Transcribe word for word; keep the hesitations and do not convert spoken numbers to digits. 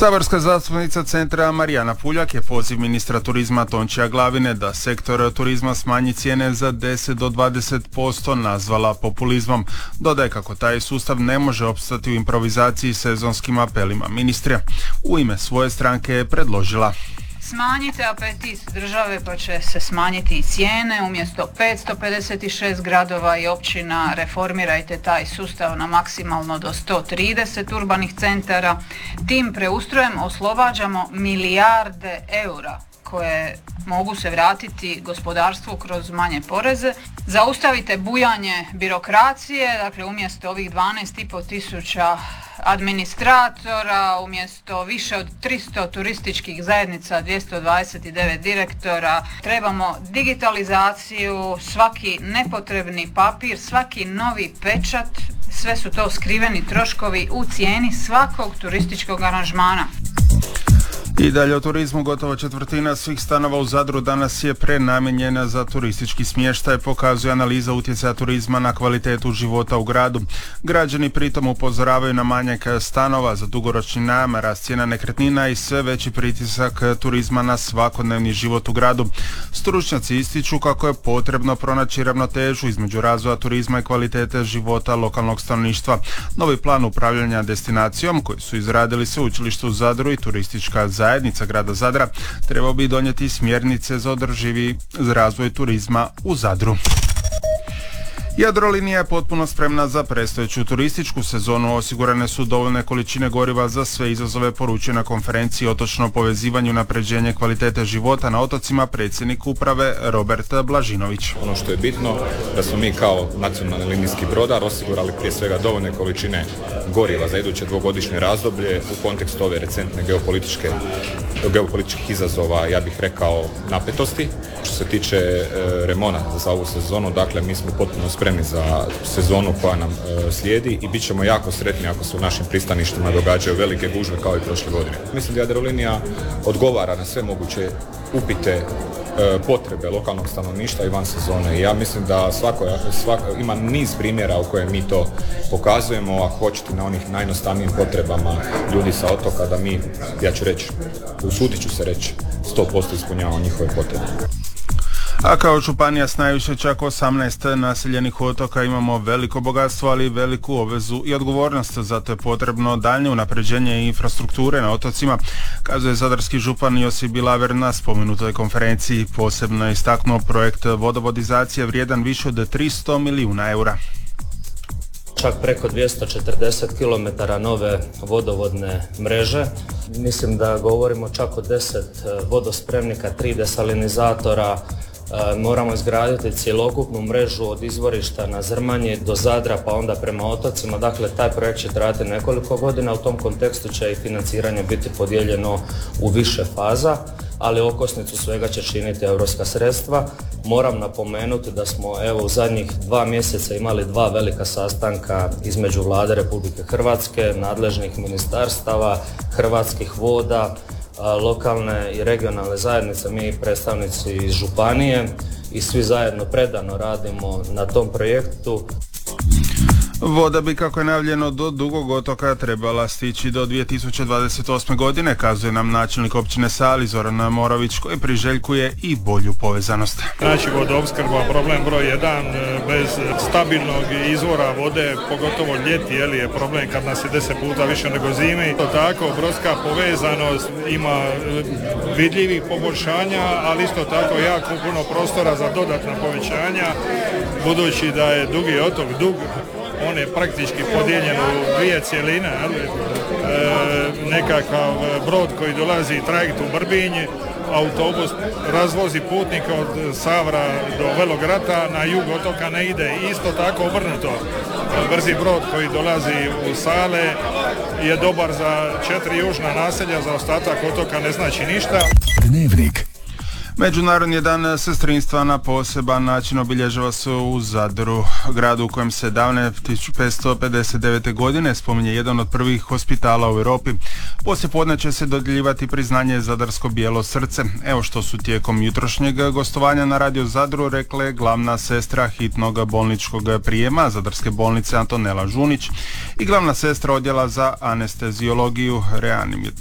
Saborska zastupnica Centra Marijana Puljak je poziv ministra turizma Tončija Glavine da sektor turizma smanji cijene za deset do dvadeset posto nazvala populizmom. Dodaje kako taj sustav ne može opstati u improvizaciji sezonskim apelima ministra. U ime svoje stranke je predložila: smanjite apetit države pa će se smanjiti i cijene. Umjesto petsto pedeset šest gradova i općina reformirajte taj sustav na maksimalno do sto trideset urbanih centara. Tim preustrojem oslobađamo milijarde eura koje mogu se vratiti gospodarstvu kroz manje poreze. Zaustavite bujanje birokracije, dakle umjesto ovih dvanaest i pol tisuća administratora, umjesto više od tristo turističkih zajednica, dvjesto dvadeset devet direktora, trebamo digitalizaciju, svaki nepotrebni papir, svaki novi pečat, sve su to skriveni troškovi u cijeni svakog turističkog aranžmana. I dalje o turizmu. Gotovo četvrtina svih stanova u Zadru danas je prenamijenjena za turistički smještaj, pokazuje analiza utjecaja turizma na kvalitetu života u gradu. Građani pritom upozoravaju na manjak stanova za dugoročni najam, rast cijena nekretnina i sve veći pritisak turizma na svakodnevni život u gradu. Stručnjaci ističu kako je potrebno pronaći ravnotežu između razvoja turizma i kvalitete života lokalnog stanovništva. Novi plan upravljanja destinacijom koji su izradili Sveučilište u Zadru i turistička zajednica grada Zadra trebao bi donijeti smjernice za održivi razvoj turizma u Zadru. Jadrolinija je potpuno spremna za predstojeću turističku sezonu. Osigurane su dovoljne količine goriva za sve izazove, poručuje na konferenciji Otočno povezivanje i unapređenje kvalitete života na otocima predsjednik uprave Robert Blažinović. Ono što je bitno da smo mi kao nacionalni linijski brodar osigurali prije svega dovoljne količine goriva za iduće dvogodišnje razdoblje u kontekstu ove recentne geopolitičke, geopolitičkih izazova, ja bih rekao, napetosti. Što se tiče e, remonta za ovu sezonu, dakle mi smo potpuno spremni za sezonu koja nam e, slijedi i bit ćemo jako sretni ako se u našim pristaništima događaju velike gužve kao i prošle godine. Mislim da Jadrolinija odgovara na sve moguće upite, e, potrebe lokalnog stanovništva i van sezone. I ja mislim da svako, svako, ima niz primjera u kojem mi to pokazujemo, ako hoćete na onih najjednostavnijim potrebama ljudi sa otoka, da mi, ja ću reći, usudit ću se reći, sto posto ispunjavamo njihove potrebe. A kao županija s najviše čak osamnaest naseljenih otoka imamo veliko bogatstvo, ali i veliku obvezu i odgovornost. Zato je potrebno daljnje unapređenje infrastrukture na otocima, kazuje zadarski župan Josip Bilaver na spomenutoj konferenciji. Posebno je istaknuo projekt vodovodizacije vrijedan više od tristo milijuna eura. Čak preko dvjesto četrdeset kilometara nove vodovodne mreže. Mislim da govorimo čak o deset vodospremnika, tri desalinizatora. Moramo izgraditi cjelokupnu mrežu od izvorišta na Zrmanji do Zadra pa onda prema otocima. Dakle, taj projekt će trajati nekoliko godina. U tom kontekstu će i financiranje biti podijeljeno u više faza, ali okosnicu svega će činiti europska sredstva. Moram napomenuti da smo evo u zadnjih dva mjeseca imali dva velika sastanka između Vlade Republike Hrvatske, nadležnih ministarstava, Hrvatskih voda, lokalne i regionalne zajednice, mi predstavnici iz županije i svi zajedno predano radimo na tom projektu. Voda bi, kako je najavljeno, do Dugog otoka trebala stići do dvije tisuće dvadeset osme. godine, kazuje nam načelnik općine Sali Zoran Morović, koji priželjkuje i bolju povezanost. Znači, vodoopskrba problem broj jedan, bez stabilnog izvora vode, pogotovo ljeti, jeli, je problem kad nas je deset puta više nego zimi. To tako, brodska povezanost ima vidljivih poboljšanja, ali isto tako jako puno prostora za dodatna povećanja, budući da je Dugi otok dug. On je praktički podijeljen u dvije cjeline, e, nekakav brod koji dolazi trajekt u Brbinj, autobus razvozi putnika od Savra do Velog Rata, na jug otoka ne ide. Isto tako obrnuto, brzi brod koji dolazi u Sale je dobar za četiri južna naselja, za ostatak otoka ne znači ništa. Dnevnik. Međunarodni dan sestrinstva na poseban način obilježava se u Zadru, gradu u kojem se davne tisuću petsto pedeset devete. godine spominje jedan od prvih hospitala u Europi. Poslije podne će se dodjeljivati priznanje Zadarsko bijelo srce. Evo što su tijekom jutrošnjeg gostovanja na Radio Zadru rekle glavna sestra hitnog bolničkog prijema Zadarske bolnice Antonela Žunić i glavna sestra odjela za anesteziologiju,